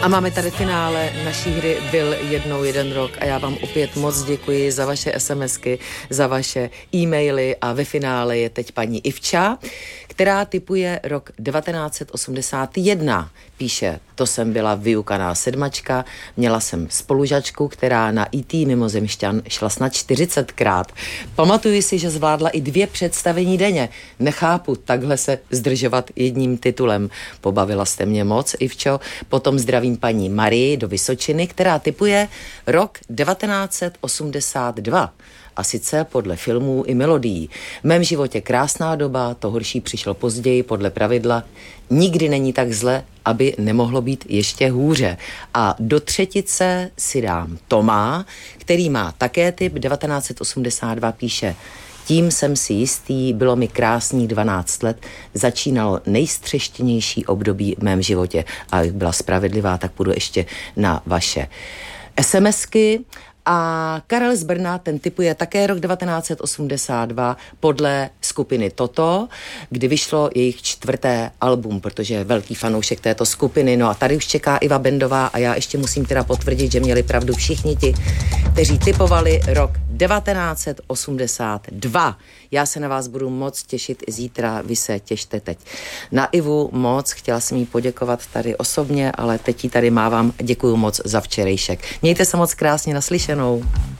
A máme tady finále naší hry Byl jednou jeden rok a já vám opět moc děkuji za vaše SMSky, za vaše e-maily a ve finále je teď paní Ivča, která tipuje rok 1981. Píše, to jsem byla vyukaná sedmačka, měla jsem spolužačku, která na IT mimozemšťan šla snad 40krát. Pamatuji si, že zvládla i 2 představení denně. Nechápu takhle se zdržovat jedním titulem. Pobavila jste mě moc, Ivčo. Potom zdravím paní Marii do Vysočiny, která tipuje rok 1982. A sice podle filmů i melodií. V mém životě krásná doba, to horší přišlo později podle pravidla. Nikdy není tak zle, aby nemohlo být ještě hůře. A do třetice si dám Toma, který má také tip 1982, píše: tím jsem si jistý, bylo mi krásných 12 let, začínalo nejstřeštěnější období v mém životě. A abych byla spravedlivá, tak půjdu ještě na vaše SMSky. A Karel z Brna, ten tipuje také rok 1982 podle skupiny Toto, kdy vyšlo jejich 4. album, protože je velký fanoušek této skupiny. No a tady už čeká Iva Bendová a já ještě musím teda potvrdit, že měli pravdu všichni ti, kteří tipovali rok 1982. Já se na vás budu moc těšit i zítra, vy se těšte teď na Ivu moc. Chtěla jsem jí poděkovat tady osobně, ale teď jí tady mávám. Děkuju moc za včerejšek. Mějte se moc krásně, naslyšenou.